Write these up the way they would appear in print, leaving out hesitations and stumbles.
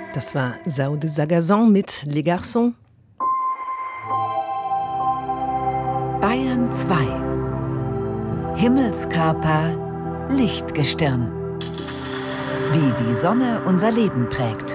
Das war Sao de Sagazan mit Les Garçons. Bayern 2. Himmelskörper, Lichtgestirn. Wie die Sonne unser Leben prägt.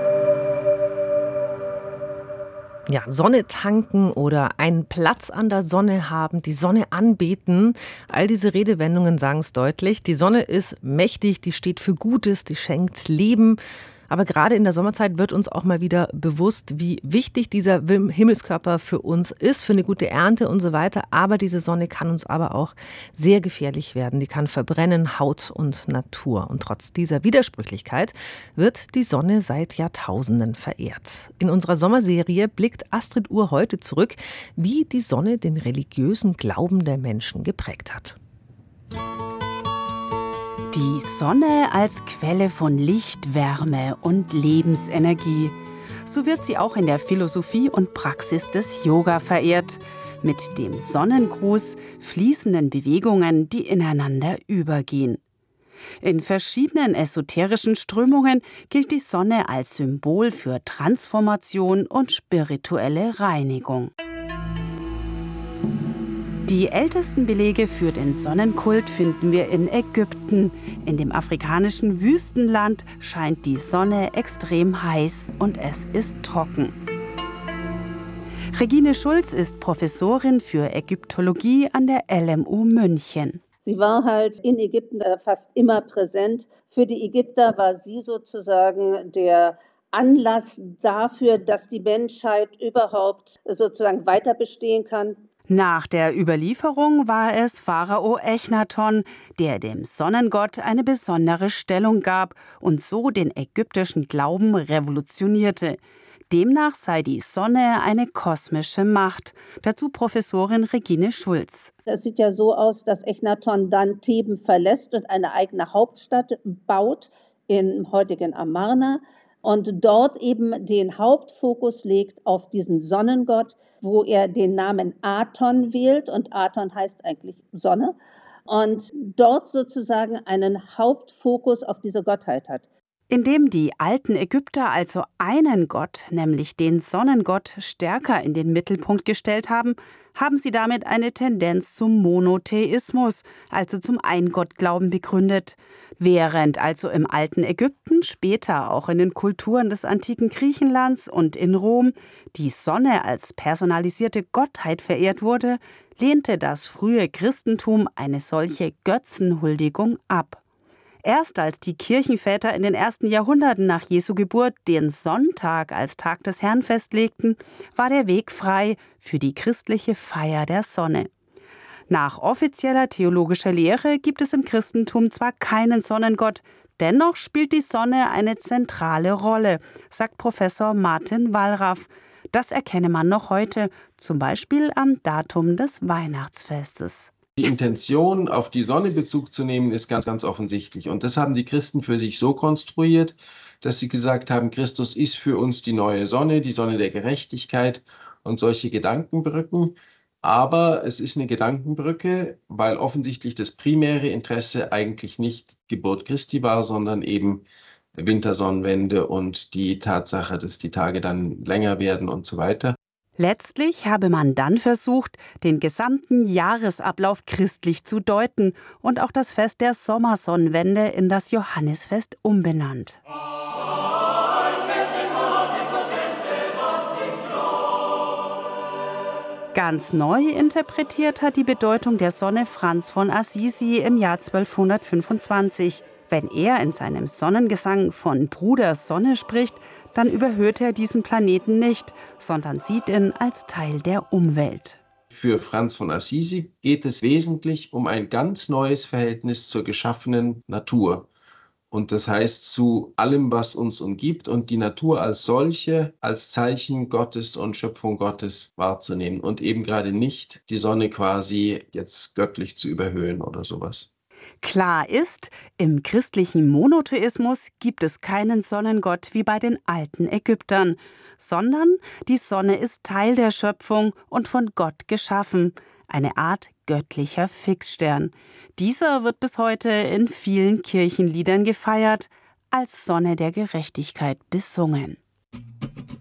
Ja, Sonne tanken oder einen Platz an der Sonne haben, die Sonne anbeten. All diese Redewendungen sagen es deutlich. Die Sonne ist mächtig, die steht für Gutes, die schenkt Leben. Aber gerade in der Sommerzeit wird uns auch mal wieder bewusst, wie wichtig dieser Himmelskörper für uns ist, für eine gute Ernte und so weiter. Aber diese Sonne kann uns aber auch sehr gefährlich werden. Die kann verbrennen, Haut und Natur. Und trotz dieser Widersprüchlichkeit wird die Sonne seit Jahrtausenden verehrt. In unserer Sommerserie blickt Astrid Uhr heute zurück, wie die Sonne den religiösen Glauben der Menschen geprägt hat. Die Sonne als Quelle von Licht, Wärme und Lebensenergie. So wird sie auch in der Philosophie und Praxis des Yoga verehrt. Mit dem Sonnengruß, fließenden Bewegungen, die ineinander übergehen. In verschiedenen esoterischen Strömungen gilt die Sonne als Symbol für Transformation und spirituelle Reinigung. Die ältesten Belege für den Sonnenkult finden wir in Ägypten. In dem afrikanischen Wüstenland scheint die Sonne extrem heiß und es ist trocken. Regine Schulz ist Professorin für Ägyptologie an der LMU München. Sie war halt in Ägypten fast immer präsent. Für die Ägypter war sie sozusagen der Anlass dafür, dass die Menschheit überhaupt sozusagen weiter bestehen kann. Nach der Überlieferung war es Pharao Echnaton, der dem Sonnengott eine besondere Stellung gab und so den ägyptischen Glauben revolutionierte. Demnach sei die Sonne eine kosmische Macht. Dazu Professorin Regine Schulz. Es sieht ja so aus, dass Echnaton dann Theben verlässt und eine eigene Hauptstadt baut im heutigen Amarna. Und dort eben den Hauptfokus legt auf diesen Sonnengott, wo er den Namen Aton wählt. Und Aton heißt eigentlich Sonne. Und dort sozusagen einen Hauptfokus auf diese Gottheit hat. Indem die alten Ägypter also einen Gott, nämlich den Sonnengott, stärker in den Mittelpunkt gestellt haben, haben sie damit eine Tendenz zum Monotheismus, also zum Eingottglauben begründet. Während also im alten Ägypten, später auch in den Kulturen des antiken Griechenlands und in Rom die Sonne als personalisierte Gottheit verehrt wurde, lehnte das frühe Christentum eine solche Götzenhuldigung ab. Erst als die Kirchenväter in den ersten Jahrhunderten nach Jesu Geburt den Sonntag als Tag des Herrn festlegten, war der Weg frei für die christliche Feier der Sonne. Nach offizieller theologischer Lehre gibt es im Christentum zwar keinen Sonnengott, dennoch spielt die Sonne eine zentrale Rolle, sagt Professor Martin Wallraff. Das erkenne man noch heute, zum Beispiel am Datum des Weihnachtsfestes. Die Intention, auf die Sonne Bezug zu nehmen, ist ganz, ganz offensichtlich. Und das haben die Christen für sich so konstruiert, dass sie gesagt haben, Christus ist für uns die neue Sonne, die Sonne der Gerechtigkeit und solche Gedankenbrücken. Aber es ist eine Gedankenbrücke, weil offensichtlich das primäre Interesse eigentlich nicht Geburt Christi war, sondern eben Wintersonnenwende und die Tatsache, dass die Tage dann länger werden und so weiter. Letztlich habe man dann versucht, den gesamten Jahresablauf christlich zu deuten und auch das Fest der Sommersonnenwende in das Johannisfest umbenannt. Ganz neu interpretiert hat die Bedeutung der Sonne Franz von Assisi im Jahr 1225. Wenn er in seinem Sonnengesang von Bruder Sonne spricht, dann überhört er diesen Planeten nicht, sondern sieht ihn als Teil der Umwelt. Für Franz von Assisi geht es wesentlich um ein ganz neues Verhältnis zur geschaffenen Natur. Und das heißt zu allem, was uns umgibt und die Natur als solche, als Zeichen Gottes und Schöpfung Gottes wahrzunehmen und eben gerade nicht die Sonne quasi jetzt göttlich zu überhöhen oder sowas. Klar ist, im christlichen Monotheismus gibt es keinen Sonnengott wie bei den alten Ägyptern, sondern die Sonne ist Teil der Schöpfung und von Gott geschaffen, eine Art göttlicher Fixstern. Dieser wird bis heute in vielen Kirchenliedern gefeiert, als Sonne der Gerechtigkeit besungen.